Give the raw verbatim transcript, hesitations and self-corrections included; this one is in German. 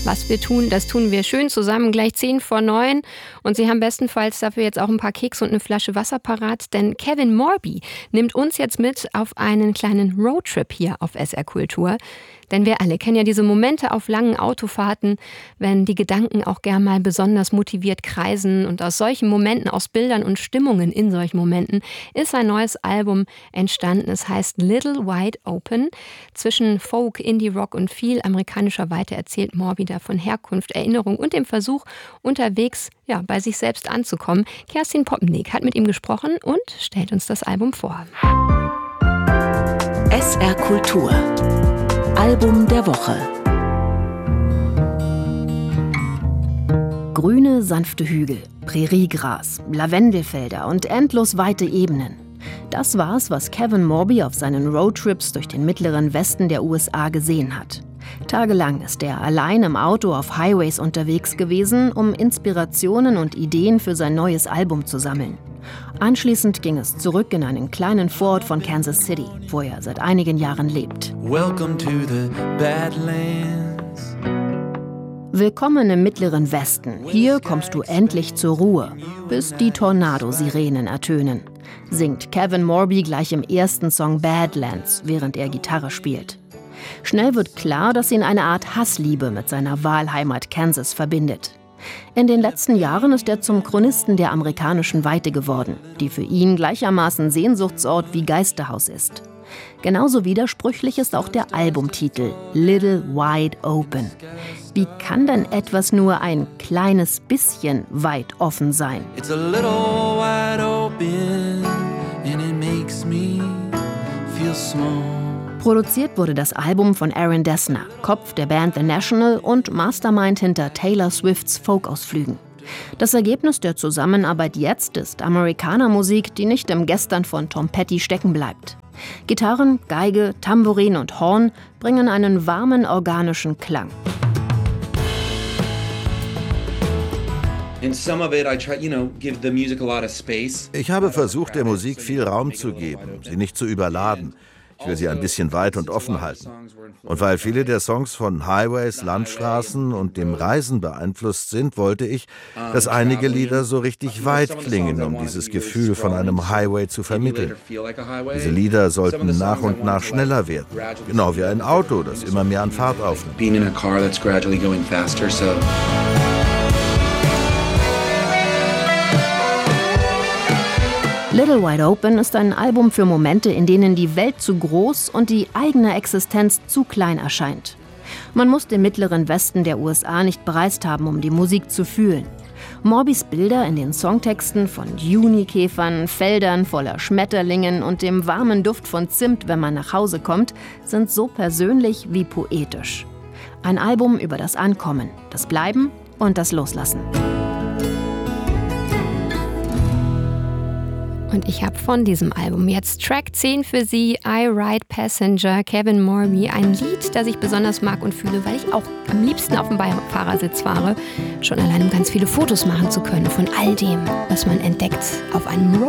Was wir tun, das tun wir schön zusammen, gleich zehn vor neun. Und Sie haben bestenfalls dafür jetzt auch ein paar Kekse und eine Flasche Wasser parat, denn Kevin Morby nimmt uns jetzt mit auf einen kleinen Roadtrip hier auf S R Kultur. Denn wir alle kennen ja diese Momente auf langen Autofahrten, wenn die Gedanken auch gern mal besonders motiviert kreisen. Und aus solchen Momenten, aus Bildern und Stimmungen in solchen Momenten ist ein neues Album entstanden. Es heißt Little Wide Open. Zwischen Folk, Indie-Rock und viel amerikanischer Weite erzählt Morby da von Herkunft, Erinnerung und dem Versuch, unterwegs ja, bei sich selbst anzukommen. Kerstin Poppendiek hat mit ihm gesprochen und stellt uns das Album vor. S R Kultur. Album der Woche. Grüne, sanfte Hügel, Präriegras, Lavendelfelder und endlos weite Ebenen. Das war's, was Kevin Morby auf seinen Roadtrips durch den mittleren Westen der U S A gesehen hat. Tagelang ist er allein im Auto auf Highways unterwegs gewesen, um Inspirationen und Ideen für sein neues Album zu sammeln. Anschließend ging es zurück in einen kleinen Vorort von Kansas City, wo er seit einigen Jahren lebt. Welcome to the Badlands. Willkommen im mittleren Westen. Hier kommst du endlich zur Ruhe, bis die Tornado-Sirenen ertönen, singt Kevin Morby gleich im ersten Song Badlands, während er Gitarre spielt. Schnell wird klar, dass ihn eine Art Hassliebe mit seiner Wahlheimat Kansas verbindet. In den letzten Jahren ist er zum Chronisten der amerikanischen Weite geworden, die für ihn gleichermaßen Sehnsuchtsort wie Geisterhaus ist. Genauso widersprüchlich ist auch der Albumtitel Little Wide Open. Wie kann denn etwas nur ein kleines bisschen weit offen sein? It's a little wide open and it makes me feel small. Produziert wurde das Album von Aaron Dessner, Kopf der Band The National und Mastermind hinter Taylor Swifts Folk-Ausflügen. Das Ergebnis der Zusammenarbeit jetzt ist Amerikanermusik, die nicht im Gestern von Tom Petty stecken bleibt. Gitarren, Geige, Tambourin und Horn bringen einen warmen, organischen Klang. Ich habe versucht, der Musik viel Raum zu geben, sie nicht zu überladen. Ich will sie ein bisschen weit und offen halten. Und weil viele der Songs von Highways, Landstraßen und dem Reisen beeinflusst sind, wollte ich, dass einige Lieder so richtig weit klingen, um dieses Gefühl von einem Highway zu vermitteln. Diese Lieder sollten nach und nach schneller werden, genau wie ein Auto, das immer mehr an Fahrt aufnimmt. Little Wide Open ist ein Album für Momente, in denen die Welt zu groß und die eigene Existenz zu klein erscheint. Man muss den mittleren Westen der U S A nicht bereist haben, um die Musik zu fühlen. Morbys Bilder in den Songtexten von Junikäfern, Feldern voller Schmetterlingen und dem warmen Duft von Zimt, wenn man nach Hause kommt, sind so persönlich wie poetisch. Ein Album über das Ankommen, das Bleiben und das Loslassen. Und ich habe von diesem Album jetzt Track zehn für Sie, I Ride Passenger, Kevin Morby. Ein Lied, das ich besonders mag und fühle, weil ich auch am liebsten auf dem Beifahrersitz fahre. Schon allein, um ganz viele Fotos machen zu können von all dem, was man entdeckt auf einem Road.